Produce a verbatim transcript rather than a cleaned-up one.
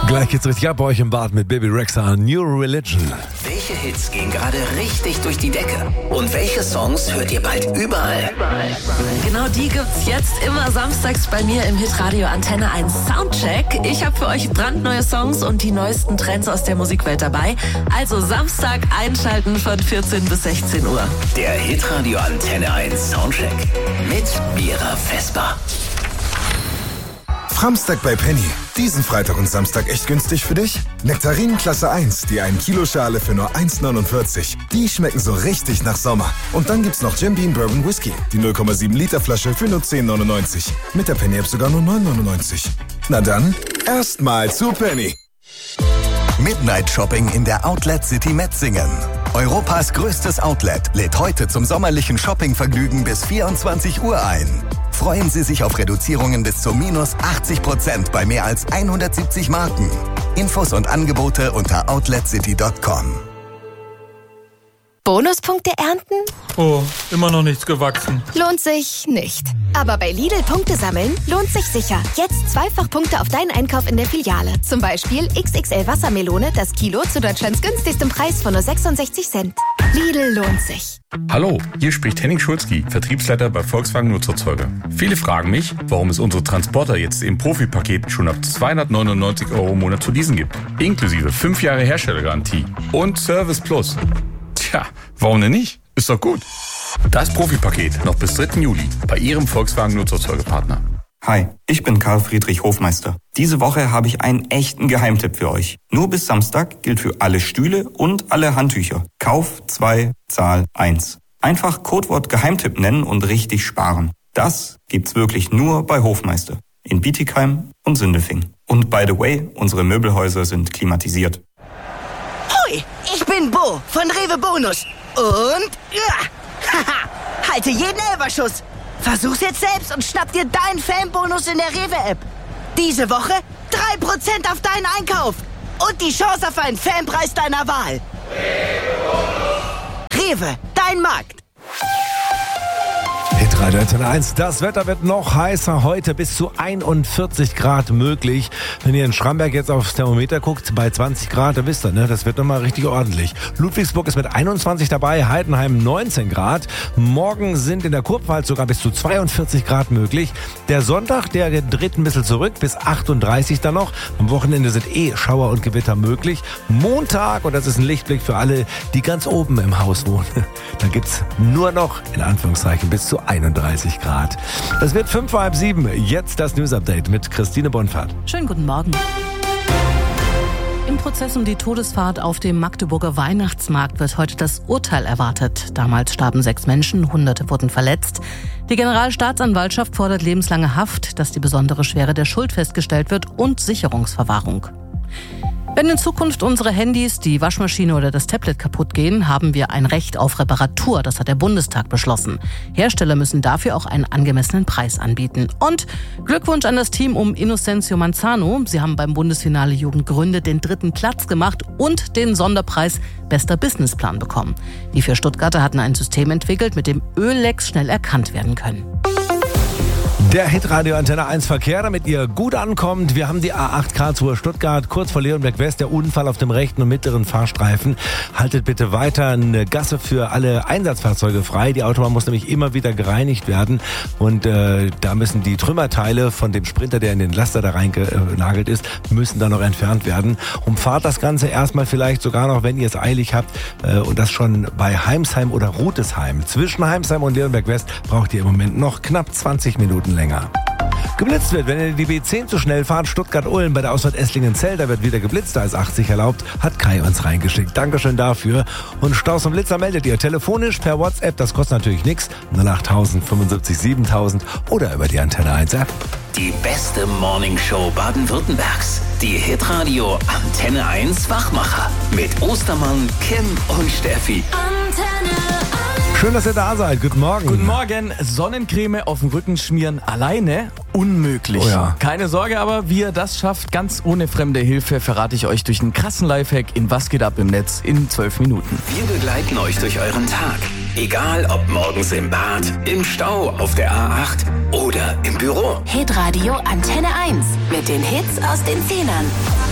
Gleich geht's richtig ab bei euch im Bad mit Baby Rexha, New Religion. Welche Hits gehen gerade richtig durch die Decke? Und welche Songs hört ihr bald überall? Genau die gibt's jetzt immer samstags bei mir im Hitradio Antenne eins Soundcheck. Ich habe für euch brandneue Songs und die neuesten Trends aus der Musikwelt dabei. Also Samstag einschalten von vierzehn bis sechzehn Uhr. Der Hitradio Antenne eins Soundcheck mit Mira Vesper. Framstag bei Penny. Diesen Freitag und Samstag echt günstig für dich? Nektarinen Klasse eins, die ein Kilo Schale für nur eins neunundvierzig. Die schmecken so richtig nach Sommer. Und dann gibt's noch Jim Beam Bourbon Whisky, die null Komma sieben Liter Flasche für nur zehn neunundneunzig. Mit der Penny-App sogar nur neun neunundneunzig. Na dann, erstmal zu Penny. Midnight Shopping in der Outlet City Metzingen. Europas größtes Outlet lädt heute zum sommerlichen Shoppingvergnügen bis vierundzwanzig Uhr ein. Freuen Sie sich auf Reduzierungen bis zu minus achtzig Prozent bei mehr als hundertsiebzig Marken. Infos und Angebote unter outlet city punkt com. Bonuspunkte ernten? Oh, immer noch nichts gewachsen. Lohnt sich nicht. Aber bei Lidl Punkte sammeln lohnt sich sicher. Jetzt zweifach Punkte auf deinen Einkauf in der Filiale. Zum Beispiel X X L Wassermelone, das Kilo zu Deutschlands günstigstem Preis von nur sechsundsechzig Cent. Lidl lohnt sich. Hallo, hier spricht Henning Schulzki, Vertriebsleiter bei Volkswagen Nutzerzeuger. Viele fragen mich, warum es unsere Transporter jetzt im Profipaket schon ab zweihundertneunundneunzig Euro im Monat zu leasen gibt. Inklusive fünf Jahre Herstellergarantie und Service Plus. Tja, warum denn nicht? Ist doch gut. Das Profipaket noch bis dritten Juli bei Ihrem Volkswagen Nutzerzeugerpartner. Hi, ich bin Karl Friedrich Hofmeister. Diese Woche habe ich einen echten Geheimtipp für euch. Nur bis Samstag gilt für alle Stühle und alle Handtücher. Kauf zwei, Zahl eins. Einfach Codewort Geheimtipp nennen und richtig sparen. Das gibt's wirklich nur bei Hofmeister. In Bietigheim und Sindelfing. Und by the way, unsere Möbelhäuser sind klimatisiert. Hoi, ich bin Bo von Rewe Bonus. Und ja, haha, halte jeden Elberschuss. Versuch's jetzt selbst und schnapp dir deinen Fanbonus in der Rewe-App. Diese Woche drei Prozent auf deinen Einkauf. Und die Chance auf einen Fanpreis deiner Wahl. Rewe, dein Markt. Hitradio Antenne eins, das Wetter wird noch heißer, heute bis zu einundvierzig Grad möglich. Wenn ihr in Schramberg jetzt aufs Thermometer guckt, bei zwanzig Grad, da wisst ihr, ne, das wird nochmal richtig ordentlich. Ludwigsburg ist mit einundzwanzig dabei, Heidenheim neunzehn Grad. Morgen sind in der Kurpfalz sogar bis zu zweiundvierzig Grad möglich. Der Sonntag, der dreht ein bisschen zurück, bis achtunddreißig dann noch. Am Wochenende sind eh Schauer und Gewitter möglich. Montag, und das ist ein Lichtblick für alle, die ganz oben im Haus wohnen, da gibt's nur noch, in Anführungszeichen, bis zu einunddreißig Grad. Es wird fünf vor halb sieben. Jetzt das News Update mit Christine Bonfahrt. Schönen guten Morgen. Im Prozess um die Todesfahrt auf dem Magdeburger Weihnachtsmarkt wird heute das Urteil erwartet. Damals starben sechs Menschen, Hunderte wurden verletzt. Die Generalstaatsanwaltschaft fordert lebenslange Haft, dass die besondere Schwere der Schuld festgestellt wird und Sicherungsverwahrung. Wenn in Zukunft unsere Handys, die Waschmaschine oder das Tablet kaputt gehen, haben wir ein Recht auf Reparatur. Das hat der Bundestag beschlossen. Hersteller müssen dafür auch einen angemessenen Preis anbieten. Und Glückwunsch an das Team um Innocencio Manzano. Sie haben beim Bundesfinale Jugend Gründe den dritten Platz gemacht und den Sonderpreis Bester Businessplan bekommen. Die vier Stuttgarter hatten ein System entwickelt, mit dem Öllecks schnell erkannt werden können. Der Hitradio Antenne eins Verkehr, damit ihr gut ankommt. Wir haben die A acht Karlsruhe Stuttgart, kurz vor Leonberg West, der Unfall auf dem rechten und mittleren Fahrstreifen. Haltet bitte weiter eine Gasse für alle Einsatzfahrzeuge frei. Die Autobahn muss nämlich immer wieder gereinigt werden. Und äh, da müssen die Trümmerteile von dem Sprinter, der in den Laster da reingenagelt ist, müssen da noch entfernt werden. Umfahrt das Ganze erstmal vielleicht sogar noch, wenn ihr es eilig habt. Äh, und das schon bei Heimsheim oder Rutesheim. Zwischen Heimsheim und Leonberg West braucht ihr im Moment noch knapp zwanzig Minuten länger. Geblitzt wird, wenn ihr die B zehn zu schnell fahrt, Stuttgart-Ulm bei der Ausfahrt Esslingen-Zell, da wird wieder geblitzt, da ist achtzig erlaubt, hat Kai uns reingeschickt. Dankeschön dafür. Und Staus und Blitzer meldet ihr telefonisch per WhatsApp, das kostet natürlich nichts, null acht tausend fünfundsiebzig siebentausend oder über die Antenne eins App. Die beste Morningshow Baden-Württembergs. Die Hitradio Antenne eins Wachmacher mit Ostermann, Kim und Steffi. Antenne eins. Schön, dass ihr da seid. Guten Morgen. Guten Morgen. Sonnencreme auf dem Rücken schmieren alleine? Unmöglich. Oh ja. Keine Sorge aber, wie ihr das schafft, ganz ohne fremde Hilfe, verrate ich euch durch einen krassen Lifehack in Was geht ab im Netz in zwölf Minuten. Wir begleiten euch durch euren Tag. Egal ob morgens im Bad, im Stau, auf der A acht oder im Büro. Hitradio Antenne eins mit den Hits aus den Zehnern.